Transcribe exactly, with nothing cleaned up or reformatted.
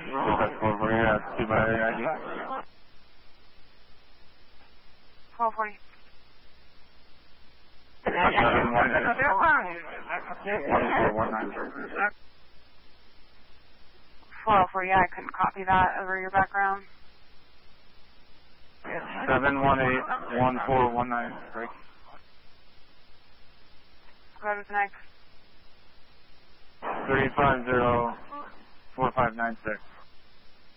That's four forty, that's two by I D. twelve forty. seven one nine. twelve forty, yeah, I couldn't copy that over your background. seven one eight one four one nine. Break. Go to the next. three five zero four five nine six.